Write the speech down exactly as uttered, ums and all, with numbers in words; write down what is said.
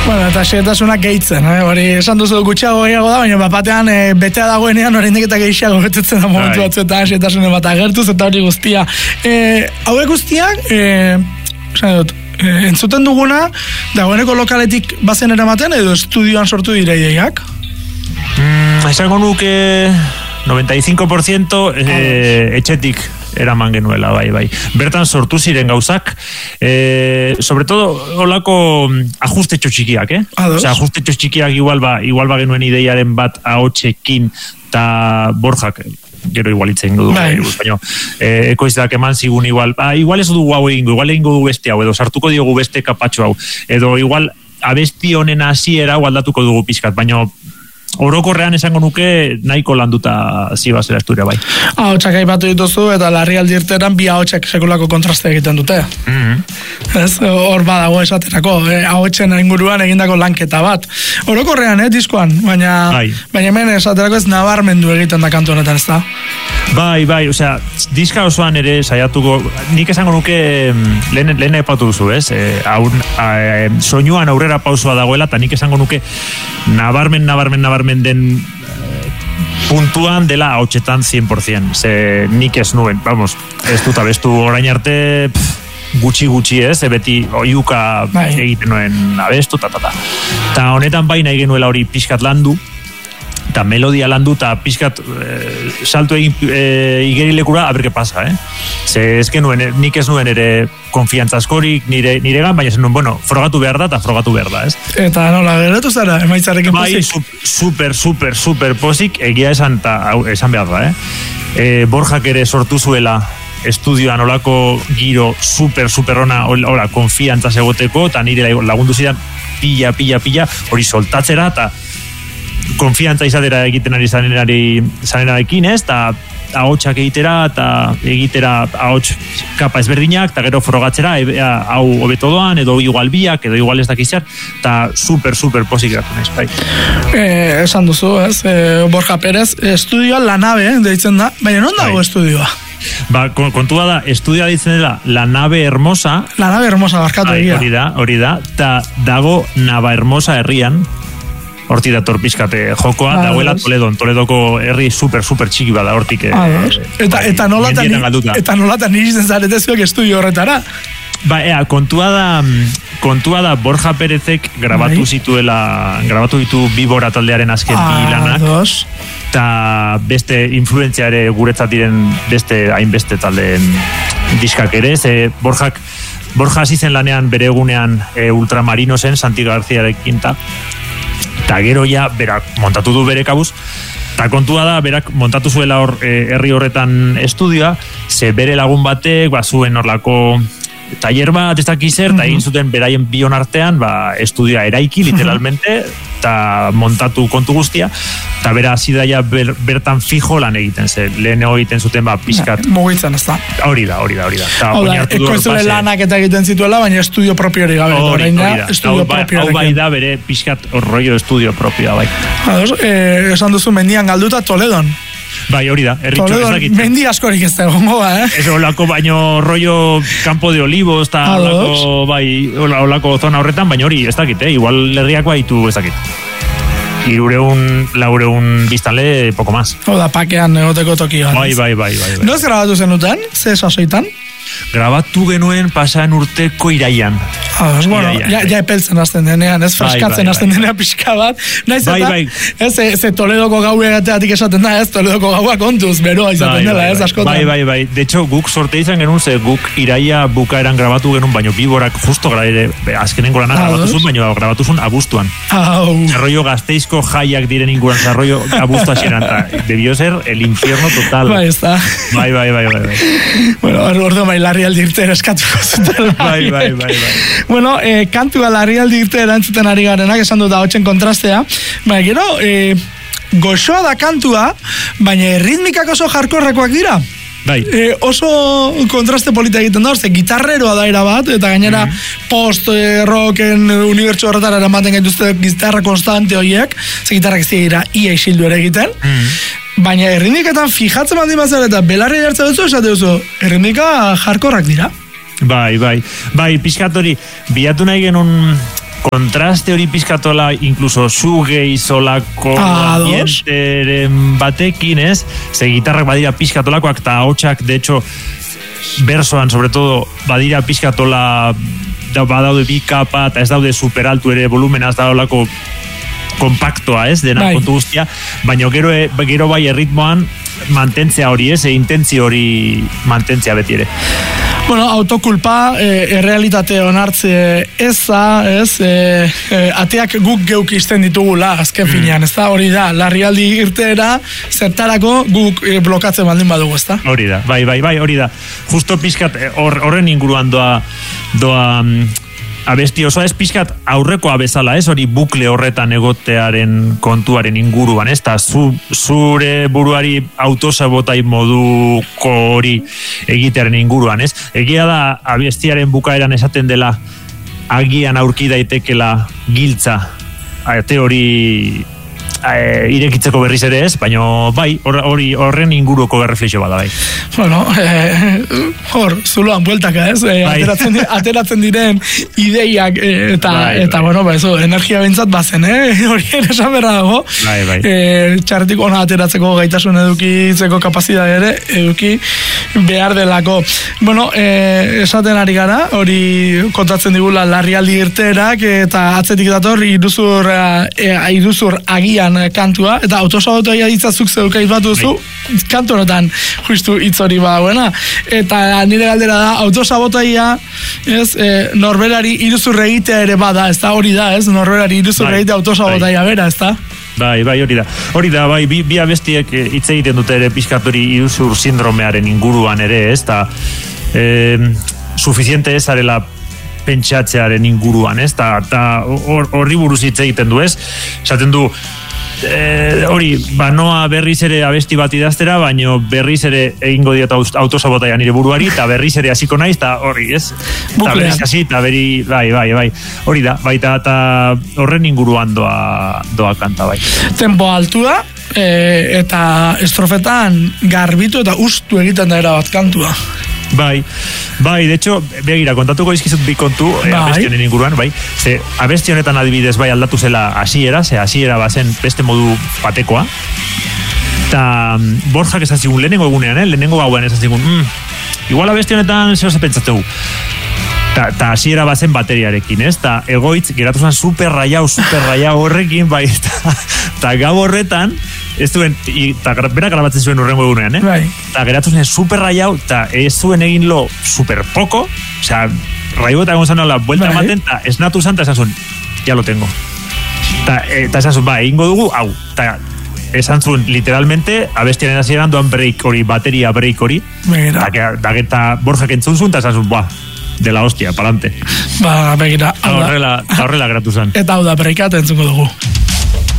Bueno, eta xehetasunak gehitzen, eh? Hori esan duzu gutxiago gehiago da, baina bapatean e, betea dagoenean oraindik eta gehiago betetzen da momentu batzuetan xehetasunen bat agertuz eta hori guztia. E, hauek guztiak, e, esan dut, e, entzuten duguna, dagoeneko lokaletik bazen eramaten edo estudioan sortu direiak? Mm, esango nuke noventa y cinco por ciento eh, etxetik eraman genuela, bai, bai. Bertan sortu ziren gauzak, eh, sobre todo, holako ajustetxo txikiak, eh? O sea, ajustetxo txikiak igual ba, igual ba genuen ideiaren bat ahotsekin eta Borjak, gero igual itzen dugu, bai. Baina, eh, ekoizdak eman zigun igual, ba, igual ez dugu hau egingo, igual egingo dugu beste hau, edo sartuko diogu beste kapatxo hau, edo igual abesti honen hasiera aldatuko dugu pizkat, baina orokorrean esango nuke nahiko landuta zibazera esturia bai. Ahotsak aipatu dituzu eta Larrialdi irteeran bi ahotsak sekulako kontraste egiten dute. Mm-hmm. Ez, hor badago esaterako, eh, ahotsen inguruan egindako lanketa bat. Orokorrean, eh, diskoan, baina, bai. baina hemen esaterako ez nabarmendu egiten da kantu honetan, ez da? Bai, bai, osea, diska osoan ere saiatuko, nik esango nuke lehen, lehen aipatu duzu, ez? Eh, aur, eh, soinuan aurrera pausua dagoela, eta nik esango nuke nabarmen, nabarmen, nabarmen den puntuan dela ahotsetan cien por ciento. Ze nik ez nuen, vamos, ez dut abestu orain arte pff, gutxi gutxi ez, beti oiuka egiten nuen abestu, ta, ta, ta. Ta honetan bai nahi genuela hori pixkat landu, eta melodia landu, eta pixkat eh, salto egin eh, igerilekura, a ber, que pasa, eh? Ze ez genuen, nik ez nuen ere konfiantza askorik nire, niregan, baina zen nuen, bueno, frogatu behar da, eta frogatu behar da, ez? Eta nola, geratu zara, emaitzarekin bai, pozik? Bai, super, super, super pozik, egia esan, ta, esan behar da, eh? E, Borjak ere sortu zuela estudioan olako giro super, super ona, hola, konfiantza segoteko, eta nire lagundu zidan pila, pila, pila, hori soltatzera, eta konfiantza izatera egiten ari zanenarekin, ez, eta ahotsak egitera, eta egitera ahots kapa ezberdinak, eta gero frogatzera, e, hau hobeto doan, edo igual biak, edo igual ez dakizar, eta super, super pozik eratu naiz, bai. Eh, esan duzu, ez, eh, Borja Perez, estudioa La Nave, eh, deitzen da, baina non dago bai. Estudioa? Ba, kontua da, estudioa ditzen dela La Nave Hermosa. La Nave Hermosa, barkatu egia. Hori da, hori da, eta dago Nava Hermosa herrian, horti dator pizkate jokoa, ah, dagoela Toledon, Toledoko herri super, super txiki bada hortik. Ah, eh, eta, eta nolatan eta nolatan iristen zaretezuek estudio horretara? Ba, ea, kontua da, kontua da Borja Perezek grabatu zituela, grabatu ditu Bibora taldearen azken ah, bi lanak, eta beste influentzia ere guretzat diren beste, hainbeste taldeen diskak ere, ze Borjak, Borja hasi zen lanean bere egunean e, Ultramarino zen, Santi Garziarekin ta, eta gero ja, berak montatu du bere kabuz, eta kontua da, berak montatu zuela hor e, herri horretan estudioa, ze bere lagun batek, ba, zuen horlako taller bat, ez dakiz zer, eta egin zuten beraien bion artean, ba, estudioa eraiki, literalmente, eta montatu kontu guztia, eta bera hasi daia ber, bertan fijo lan egiten, ze lehen egiten zuten, ba, pizkat. Mugitzen, ez da. Hori da, hori da, hori da. Hau da, ekoizule lanak eta egiten zituela, baina estudio propio hori gabe. Hori, hori da. Estudio propio hau bai da, bere pizkat rollo estudio propioa, bai. Ados, eh, esan duzu mendian galduta Toledon. Bai, hori da, erritxo ez dakit. Mendi askorik ez da egongo, eh? Ez olako baino rollo Campo de Olivos, eta olako, bai, olako zona horretan, baina hori ez dakit, eh? Igual herriak baitu ez dakit. Irureun, laureun biztanle, poko maz. Oda, pakean egoteko tokia. Bai, bai, bai, bai. Noz grabatu zenuten? Ze sasoitan? Grabatu genuen pasan urteko iraian. Ah, es, bueno, iraian, ja, ja epeltzen azten denean, ez freskatzen azten bai, bai, denean pixka bat. Naiz eta, bai, bai. Ez, ze, ze Toledoko gaue egateatik esaten da, ez, Toledoko gaua kontuz, beroa izaten bai, dela, bai, ez, askotan. Bai, bai, bai. De hecho, guk sorte izan genuen, ze guk iraia bukaeran grabatu genuen, baino Biborak justo graire, azkenengo lanak grabatu zuen, baino grabatu zuen abuztuan. Au. Zarroio Gasteizko jaiak diren inguran, zarroio abuztua xeran, eta debió ser el infierno total. Bai, ez da. Bai, bai, bai, bai. Bueno, ordo bai, Larrialdi irtera eskatuko zuten. Bai, bai, bai, bai. Bueno, eh, kantua Larrialdi irtera entzuten ari garenak, esan dut da hotxen kontrastea. Baina, gero, eh, goxoa da kantua, baina ritmikak oso jarkorrekoak dira. Bai. Eh, oso kontraste polita egiten da, ze gitarreroa da erabat, eta gainera mm-hmm. post-rocken eh, unibertsu horretara eramaten gaituzte gitarra konstante horiek, ze gitarrak ez dira ia isildu ere egiten. Mm-hmm. Baina erritmiketan fijatzen baldin bazara eta belarri jartzen duzu, esate duzu, erritmika jarkorrak dira. Bai, bai, bai, pixkat hori, bilatu nahi genuen kontraste hori pizkatola, incluso zuge izolako ambienteren batekin, ez? Ze gitarrak badira pizkatolakoak, eta hotxak, de hecho, bersoan, sobre todo, badira pizkatola, da, badaude bi kapa, eta ez daude superaltu ere volumenaz daulako kompaktoa, ez? Dena bai. Kontu guztia, baina gero, gero bai erritmoan mantentzea hori, ez? E intentzio hori mantentzea beti ere. Bueno, autokulpa, e, errealitate onartze eza, ez, e, e, ateak guk geuk izten ditugula, azken mm. finean, ez da, hori da, larrialdi irteera, zertarako guk e, blokatzen baldin badugu, ez da? Hori da, bai, bai, bai, hori da. Justo pizkat, horren or, inguruan doa, doa, abesti oso ez pizkat aurrekoa bezala, ez hori bukle horretan egotearen kontuaren inguruan, ez da zu, zure buruari autosabotai moduko hori egitearen inguruan, ez? Egia da abestiaren bukaeran esaten dela agian aurki daitekela giltza ate hori e, irekitzeko berriz ere ez, baina bai, hori horren inguruko berreflexio bada bai. Bueno, eh, hor, zuloan bueltaka ez, eh, bai. ateratzen, ateratzen diren ideiak eh, eta, bai, eta bai. bueno, ba, eso, energia bentsat bazen, eh? Hori ere esan berra dago. Bai, bai. Eh, txarretik ona ateratzeko gaitasun edukitzeko kapazitatea ere, eduki behar delako. Bueno, eh, esaten ari gara, hori kontatzen digula larrialdi irteerak eta atzetik dator iruzur, eh, iruzur agian kantua, eta autosabotaia ditzazuk zeukaiz bat duzu, kantu honetan justu hitz hori badagoena, eta nire galdera da, autosabotaia ez, e, norberari iruzurre egitea ere bada, ez da, hori da, ez, norberari iruzurre egitea autosabotaia bera, ez da? Bai, bai, hori da. Hori da, bai, bi, bi abestiek hitz egiten dute ere pizkatori iruzur sindromearen inguruan ere, ez da, eh, suficiente ez arela pentsatzearen inguruan, ez, eta horri or, buruz hitz egiten du, ez, esaten du, Eh, hori, banoa berriz ere abesti bat idaztera, baino berriz ere egingo dieta autosabotaia nire buruari, eta berriz ere hasiko naiz, eta hori, ez? Eta berriz hasi, eta beri, bai, bai, bai, hori da, baita, eta horren inguruan doa, doa kanta, bai. Tempo altua, e, eta estrofetan garbitu eta ustu egiten da erabat kantua. Bai, bai, de hecho, begira, kontatuko izkizut bi kontu bai. Abestionen inguruan, bai. Ze, abesti honetan adibidez, bai, aldatu zela hasiera, ze hasiera bazen beste modu batekoa. Eta Borjak esan zigun, lehenengo egunean, eh? lehenengo gauan esan zigun, mm, igual abesti honetan zeo ze pentsatzegu. Eta hasiera bazen bateriarekin, ez? Eta egoitz, geratu zen super raiau, super raiau horrekin, bai, eta gau horretan, ez duen, eta bera grabatzen zuen urrengo egunean, eh? Bai. Eta geratu zen super raiau, eta ez zuen egin lo super poko, osea, raiau eta egon zan la vuelta bai. Ematen, eta esnatu zan, eta esan zuen, ya lo tengo. Eta esan zuen, ba, egingo dugu, hau, eta esan zuen, literalmente, abestiaren hasieran doan break hori, bateria break hori, eta eta Borjak entzun zuen, eta esan zuen, ba, de la hostia, palante. Ba, begira. Horrela, horrela gratu zen. Eta hau da, breakat entzuko dugu.